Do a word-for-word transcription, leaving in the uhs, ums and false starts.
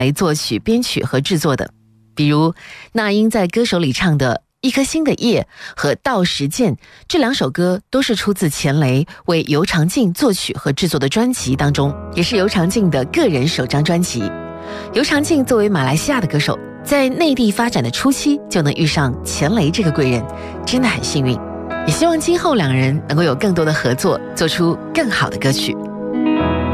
来作曲、编曲和制作的。比如那英在歌手里唱的一颗新的夜和到时见，这两首歌都是出自钱雷为尤长靖作曲和制作的专辑当中，也是尤长靖的个人首张专辑。尤长靖作为马来西亚的歌手，在内地发展的初期就能遇上钱雷这个贵人，真的很幸运。也希望今后两人能够有更多的合作，做出更好的歌曲。